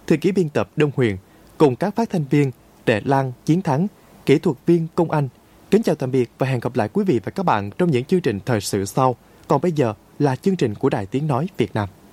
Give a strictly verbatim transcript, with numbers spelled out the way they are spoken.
thư ký biên tập Đông Huyền, cùng các phát thanh viên Đệ Lan, Chiến Thắng, kỹ thuật viên Công Anh. Kính chào tạm biệt và hẹn gặp lại quý vị và các bạn trong những chương trình thời sự sau. Còn bây giờ là chương trình của Đài Tiếng Nói Việt Nam.